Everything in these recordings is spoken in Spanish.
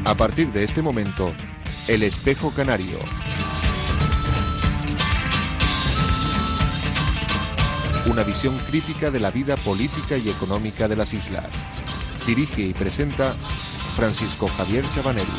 A partir de este momento, El Espejo Canario. Una visión crítica de la vida política y económica de las islas. Dirige y presenta Francisco Javier Chabanel.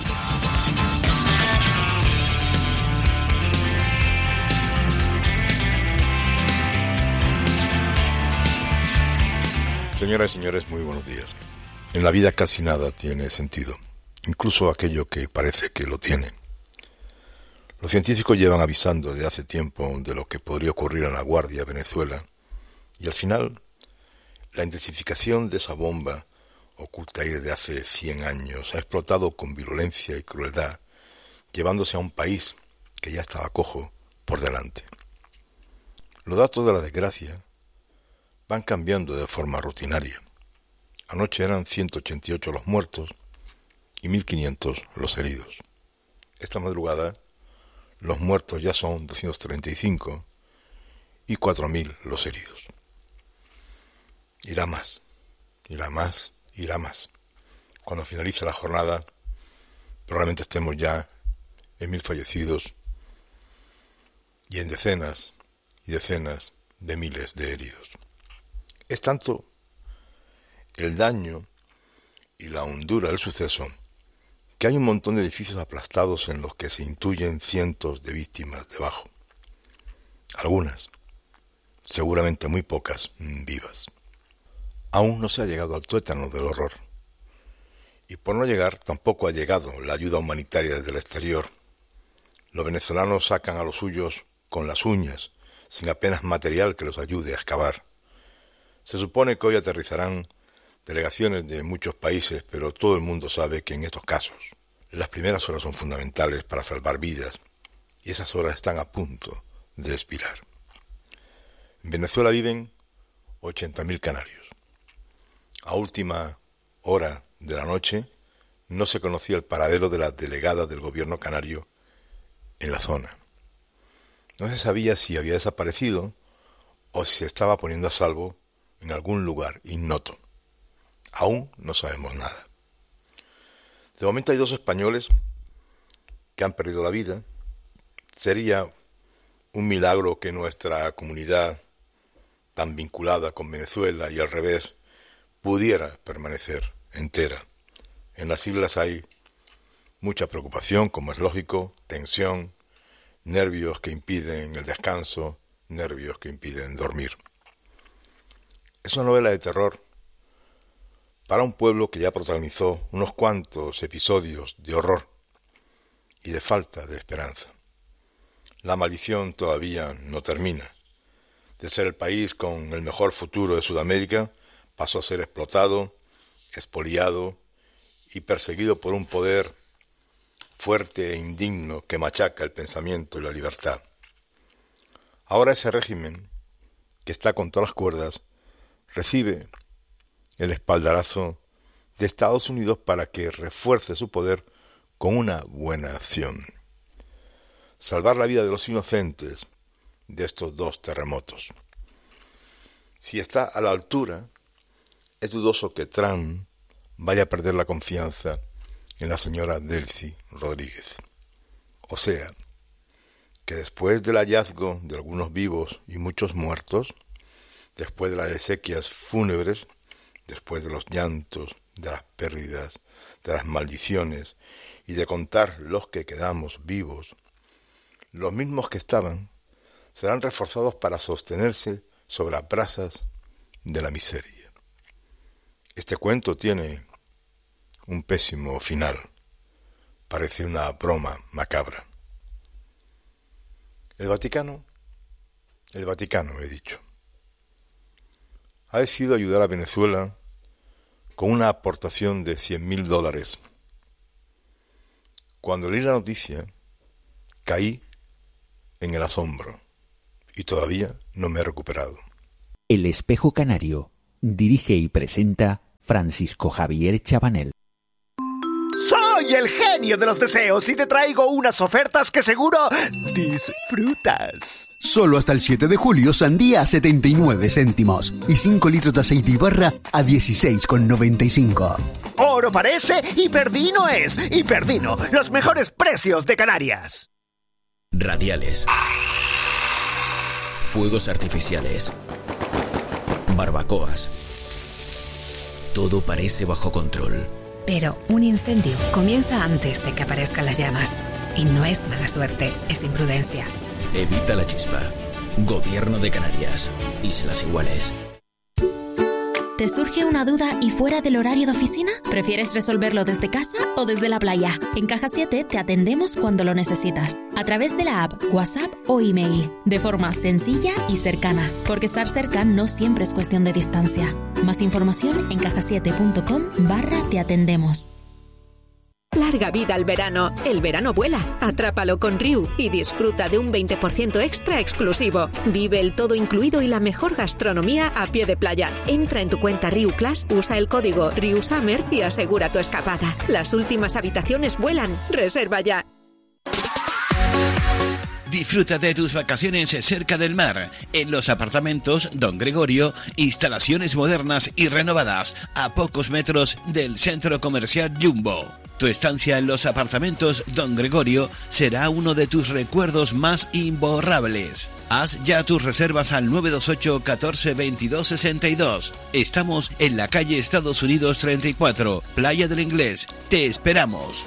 Señoras y señores, muy buenos días. En la vida casi nada tiene sentido, incluso aquello que parece que lo tiene. Los científicos llevan avisando desde hace tiempo de lo que podría ocurrir en La Guardia, Venezuela, y al final, la intensificación de esa bomba, oculta ahí desde hace 100 años, ha explotado con virulencia y crueldad, llevándose a un país que ya estaba cojo por delante. Los datos de la desgracia van cambiando de forma rutinaria. Anoche eran 188 los muertos y 1.500 los heridos. Esta madrugada los muertos ya son 235 y 4.000 los heridos. Irá más, irá más, irá más. Cuando finalice la jornada, probablemente estemos ya en 1.000 fallecidos y en decenas y decenas de miles de heridos. Es tanto el daño y la hondura del suceso que hay un montón de edificios aplastados en los que se intuyen cientos de víctimas debajo. Algunas, seguramente muy pocas, vivas. Aún no se ha llegado al tuétano del horror. Y por no llegar, tampoco ha llegado la ayuda humanitaria desde el exterior. Los venezolanos sacan a los suyos con las uñas, sin apenas material que los ayude a excavar. Se supone que hoy aterrizarán delegaciones de muchos países, pero todo el mundo sabe que en estos casos las primeras horas son fundamentales para salvar vidas y esas horas están a punto de expirar. En Venezuela viven 80.000 canarios. A última hora de la noche no se conocía el paradero de la delegada del gobierno canario en la zona. No se sabía si había desaparecido o si se estaba poniendo a salvo en algún lugar ignoto. Aún no sabemos nada. De momento hay 2 españoles que han perdido la vida. Sería un milagro que nuestra comunidad, tan vinculada con Venezuela y al revés, pudiera permanecer entera. En las islas hay mucha preocupación, como es lógico, tensión, nervios que impiden el descanso, nervios que impiden dormir. Es una novela de terror para un pueblo que ya protagonizó unos cuantos episodios de horror y de falta de esperanza. La maldición todavía no termina. De ser el país con el mejor futuro de Sudamérica, pasó a ser explotado, expoliado y perseguido por un poder fuerte e indigno que machaca el pensamiento y la libertad. Ahora ese régimen, que está contra las cuerdas, recibe el espaldarazo de Estados Unidos para que refuerce su poder con una buena acción. Salvar la vida de los inocentes de estos 2 terremotos. Si está a la altura, es dudoso que Trump vaya a perder la confianza en la señora Delcy Rodríguez. O sea, que después del hallazgo de algunos vivos y muchos muertos, después de las exequias fúnebres, después de los llantos, de las pérdidas, de las maldiciones y de contar los que quedamos vivos, los mismos que estaban serán reforzados para sostenerse sobre las brasas de la miseria. Este cuento tiene un pésimo final. Parece una broma macabra. El Vaticano, he dicho, ha decidido ayudar a Venezuela con una aportación de $100.000. Cuando leí la noticia, caí en el asombro y todavía no me he recuperado. El Espejo Canario dirige y presenta Francisco Javier Chabanel. ¡Soy Soy el genio de los deseos y te traigo unas ofertas que seguro disfrutas. Solo hasta el 7 de julio, sandía a 79 céntimos y 5 litros de aceite y barra a 16,95. Oro parece y Perdino es. Y Perdino, los mejores precios de Canarias. Radiales. Fuegos artificiales. Barbacoas. Todo parece bajo control. Pero un incendio comienza antes de que aparezcan las llamas. Y no es mala suerte, es imprudencia. Evita la chispa. Gobierno de Canarias. Islas Iguales. ¿Te surge una duda y fuera del horario de oficina? ¿Prefieres resolverlo desde casa o desde la playa? En Caja 7 te atendemos cuando lo necesitas, a través de la app, WhatsApp o email, de forma sencilla y cercana, porque estar cerca no siempre es cuestión de distancia. Más información en cajasiete.com/te atendemos. Larga vida al verano. El verano vuela. Atrápalo con Riu y disfruta de un 20% extra exclusivo. Vive el todo incluido y la mejor gastronomía a pie de playa. Entra en tu cuenta Riu Class, usa el código RIUSUMMER y asegura tu escapada. Las últimas habitaciones vuelan. Reserva ya. Disfruta de tus vacaciones cerca del mar, en los apartamentos Don Gregorio, instalaciones modernas y renovadas, a pocos metros del centro comercial Jumbo. Tu estancia en los apartamentos Don Gregorio será uno de tus recuerdos más imborrables. Haz ya tus reservas al 928 14 22 62. Estamos en la calle Estados Unidos 34, Playa del Inglés. Te esperamos.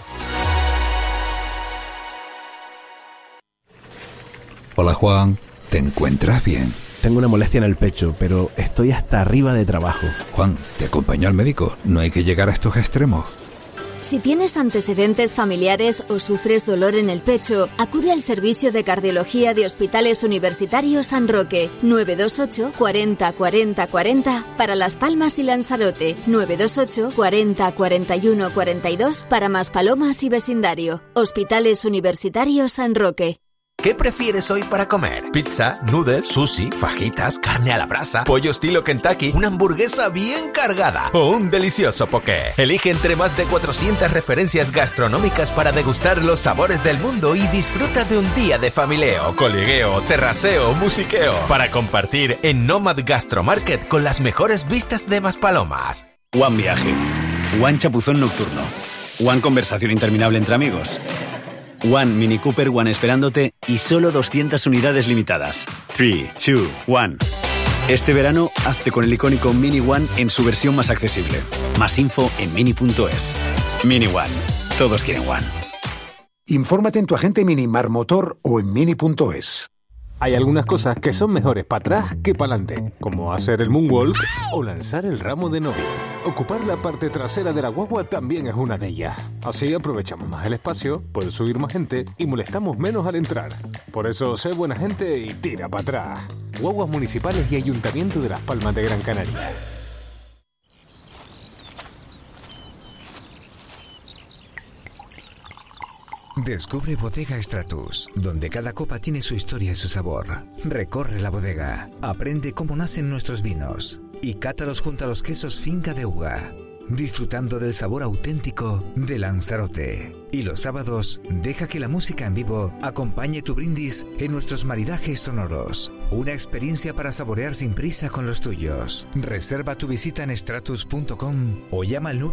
Hola Juan, ¿te encuentras bien? Tengo una molestia en el pecho, pero estoy hasta arriba de trabajo. Juan, te acompaño al médico, no hay que llegar a estos extremos. Si tienes antecedentes familiares o sufres dolor en el pecho, acude al servicio de cardiología de Hospitales Universitarios San Roque, 928 40 40 40 para Las Palmas y Lanzarote, 928 40 41 42 para Maspalomas y vecindario. Hospitales Universitarios San Roque. ¿Qué prefieres hoy para comer? ¿Pizza, noodles, sushi, fajitas, carne a la brasa, pollo estilo Kentucky, una hamburguesa bien cargada o un delicioso poké? Elige entre más de 400 referencias gastronómicas para degustar los sabores del mundo y disfruta de un día de familieo, coligueo, terraceo, musiqueo para compartir en Nomad Gastromarket con las mejores vistas de Maspalomas. One Viaje, One Chapuzón Nocturno, One Conversación Interminable entre amigos, One Mini Cooper One esperándote y solo 200 unidades limitadas. 3, 2, 1. Este verano, hazte con el icónico Mini One en su versión más accesible. Más info en mini.es. Mini One. Todos quieren One. Infórmate en tu agente Minimar Motor o en mini.es. Hay algunas cosas que son mejores para atrás que para adelante, como hacer el moonwalk o lanzar el ramo de novia. Ocupar la parte trasera de la guagua también es una de ellas. Así aprovechamos más el espacio, puede subir más gente y molestamos menos al entrar. Por eso, sé buena gente y tira para atrás. Guaguas municipales y Ayuntamiento de Las Palmas de Gran Canaria. Descubre Bodega Stratus, donde cada copa tiene su historia y su sabor. Recorre la bodega, aprende cómo nacen nuestros vinos y cátalos junto a los quesos Finca de Uga, disfrutando del sabor auténtico de Lanzarote. Y los sábados, deja que la música en vivo acompañe tu brindis en nuestros maridajes sonoros. Una experiencia para saborear sin prisa con los tuyos. Reserva tu visita en stratus.com o llama al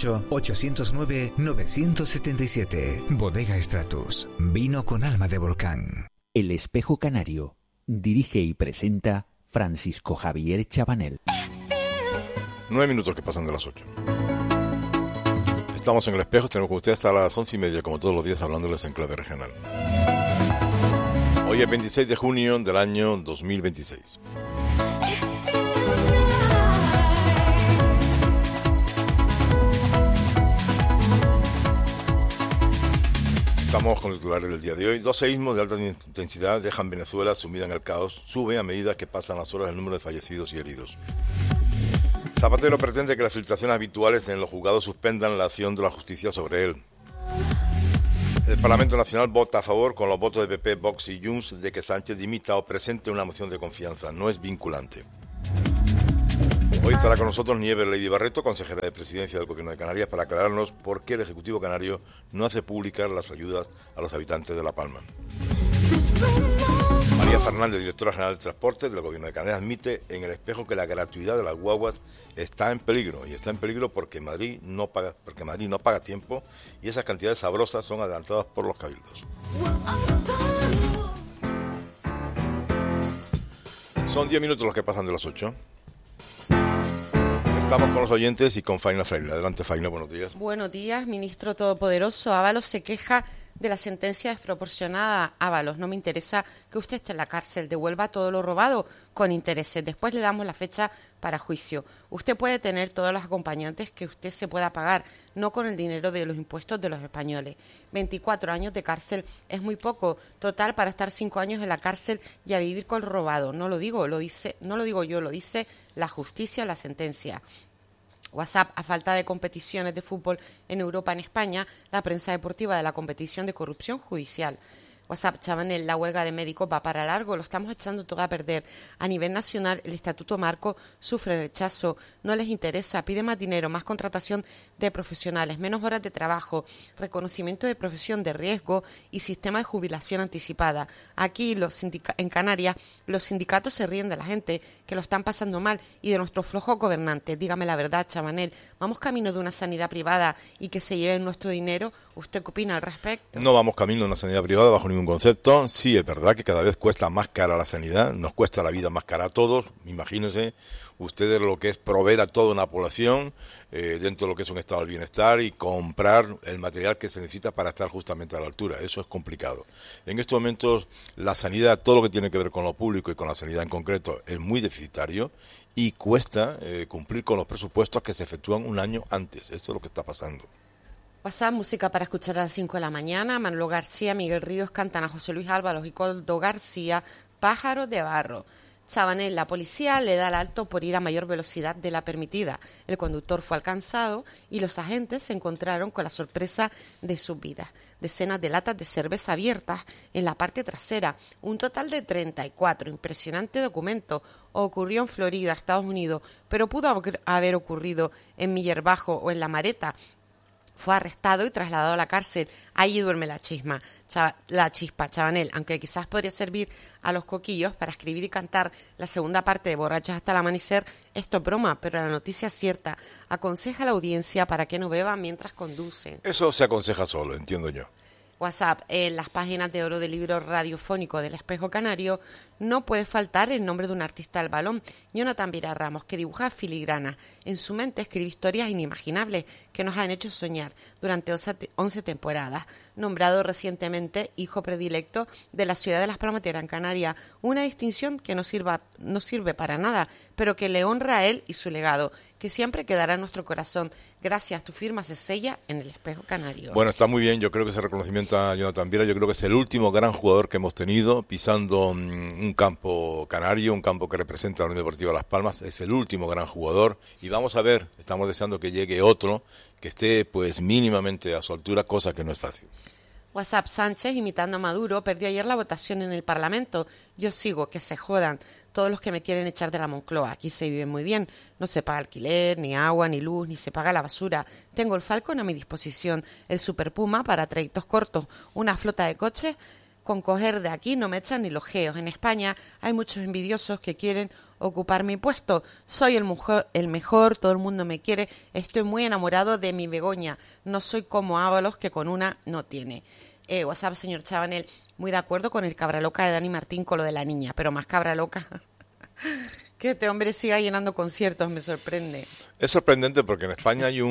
928-809-977. Bodega Stratus, vino con alma de volcán. El Espejo Canario. Dirige y presenta Francisco Javier Chabanel. 9 minutos que pasan de las 8. Estamos en El Espejo, tenemos con ustedes hasta las 11:30, como todos los días, hablándoles en clave regional. Hoy es 26 de junio del año 2026. Estamos con los titulares del día de hoy. 2 seísmos de alta intensidad dejan Venezuela sumida en el caos. Sube a medida que pasan las horas el número de fallecidos y heridos. Zapatero pretende que las filtraciones habituales en los juzgados suspendan la acción de la justicia sobre él. El Parlamento Nacional vota a favor con los votos de PP, Vox y Junts de que Sánchez dimita o presente una moción de confianza. No es vinculante. Hoy estará con nosotros Nieves Lady Barreto, consejera de Presidencia del Gobierno de Canarias, para aclararnos por qué el Ejecutivo Canario no hace públicas las ayudas a los habitantes de La Palma. María Fernández, directora general de Transporte del Gobierno de Canarias, admite en El Espejo que la gratuidad de las guaguas está en peligro, y está en peligro porque Madrid no paga tiempo y esas cantidades sabrosas son adelantadas por los cabildos. Son 10 minutos los que pasan de las 8. Estamos con los oyentes y con Faina Freire. Adelante, Faina, buenos días. Buenos días, ministro todopoderoso. Ábalos se queja de la sentencia desproporcionada. Ábalos, no me interesa que usted esté en la cárcel. Devuelva todo lo robado con intereses. Después le damos la fecha para juicio. Usted puede tener todos los acompañantes que usted se pueda pagar, no con el dinero de los impuestos de los españoles. 24 años de cárcel es muy poco. Total, para estar 5 años en la cárcel y a vivir con robado. No lo digo yo, lo dice la justicia, la sentencia. WhatsApp, a falta de competiciones de fútbol en Europa, en España, la prensa deportiva de la competición de corrupción judicial. WhatsApp, Chabanel, la huelga de médicos va para largo, lo estamos echando todo a perder. A nivel nacional, el Estatuto Marco sufre rechazo, no les interesa, pide más dinero, más contratación de profesionales, menos horas de trabajo, reconocimiento de profesión de riesgo y sistema de jubilación anticipada. Aquí, en Canarias, los sindicatos se ríen de la gente, que lo están pasando mal, y de nuestros flojos gobernantes. Dígame la verdad, Chabanel, ¿vamos camino de una sanidad privada y que se lleven nuestro dinero? ¿Usted qué opina al respecto? No vamos camino de una sanidad privada bajo ningún concepto. Sí, es verdad que cada vez cuesta más cara la sanidad, nos cuesta la vida más cara a todos. Imagínense ustedes lo que es proveer a toda una población dentro de lo que es un estado del bienestar y comprar el material que se necesita para estar justamente a la altura. Eso es complicado. En estos momentos la sanidad, todo lo que tiene que ver con lo público y con la sanidad en concreto, es muy deficitario y cuesta cumplir con los presupuestos que se efectúan un año antes. Esto es lo que está pasando. WhatsApp, música para escuchar a las 5 de la mañana. Manolo García, Miguel Ríos cantan a José Luis Álvaros y Coldo García, Pájaro de Barro. Chabanel, la policía le da el alto por ir a mayor velocidad de la permitida. El conductor fue alcanzado y los agentes se encontraron con la sorpresa de sus vidas. Decenas de latas de cerveza abiertas en la parte trasera, un total de 34. Impresionante documento. Ocurrió en Florida, Estados Unidos, pero pudo haber ocurrido en Miller Bajo o en La Mareta. Fue arrestado y trasladado a la cárcel. Allí duerme la chispa, Chabanel, aunque quizás podría servir a los coquillos para escribir y cantar la segunda parte de Borrachos hasta el amanecer. Esto es broma, pero la noticia es cierta. Aconseja a la audiencia para que no beban mientras conducen. Eso se aconseja solo, entiendo yo. WhatsApp, en las páginas de oro del libro radiofónico del Espejo Canario no puede faltar el nombre de un artista del balón, Jonathan Vira Ramos, que dibuja filigranas. En su mente escribe historias inimaginables que nos han hecho soñar durante 11 temporadas. Nombrado recientemente hijo predilecto de la ciudad de Las Palmas de Gran Canaria, una distinción que no sirve para nada, pero que le honra a él y su legado, que siempre quedará en nuestro corazón. Gracias, tu firma se sella en el Espejo Canario. Bueno, está muy bien, yo creo que ese reconocimiento a Jonathan Viera, yo creo que es el último gran jugador que hemos tenido pisando un campo canario, un campo que representa a la Unión Deportiva Las Palmas, es el último gran jugador y vamos a ver, estamos deseando que llegue otro que esté pues mínimamente a su altura, cosa que no es fácil. WhatsApp, Sánchez, imitando a Maduro, perdió ayer la votación en el Parlamento. Yo sigo, que se jodan todos los que me quieren echar de la Moncloa. Aquí se vive muy bien, no se paga alquiler, ni agua, ni luz, ni se paga la basura. Tengo el Falcon a mi disposición, el Super Puma para trayectos cortos, una flota de coches. Con coger de aquí no me echan ni los geos. En España hay muchos envidiosos que quieren ocupar mi puesto. Soy el mejor, todo el mundo me quiere. Estoy muy enamorado de mi Begoña. No soy como Ábalos, que con una no tiene. WhatsApp, señor Chabanel, muy de acuerdo con el cabra loca de Dani Martín con lo de la niña, pero más cabra loca que este hombre siga llenando conciertos, me sorprende. Es sorprendente porque en España hay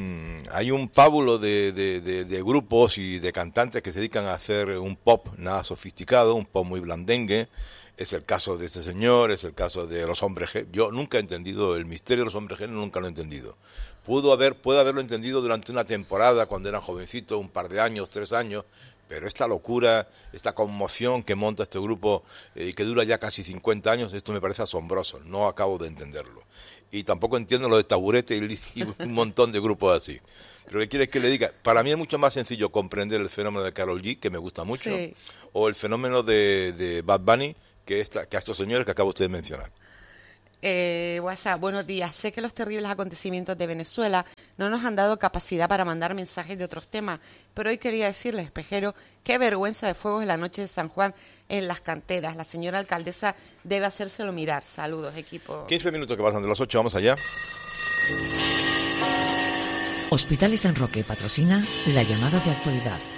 un pábulo de grupos y de cantantes que se dedican a hacer un pop nada sofisticado, un pop muy blandengue. Es el caso de este señor, es el caso de los Hombres G. Yo nunca he entendido el misterio de los Hombres G, nunca lo he entendido. Puedo haberlo entendido durante una temporada cuando eran jovencitos, un par de años, 3 años, pero esta locura, esta conmoción que monta este grupo y que dura ya casi 50 años, esto me parece asombroso, no acabo de entenderlo. Y tampoco entiendo lo de Taburete y un montón de grupos así. Pero ¿qué quieres que le diga? Para mí es mucho más sencillo comprender el fenómeno de Karol G, que me gusta mucho, sí, o el fenómeno de Bad Bunny, que a estos señores que acaba usted de mencionar. WhatsApp, buenos días. Sé que los terribles acontecimientos de Venezuela no nos han dado capacidad para mandar mensajes de otros temas, pero hoy quería decirles, espejero, qué vergüenza de fuegos en la noche de San Juan en las canteras. La señora alcaldesa debe hacérselo mirar. Saludos, equipo. 15 minutos que pasan de las 8, vamos allá. Hospitales San Roque patrocina la llamada de actualidad.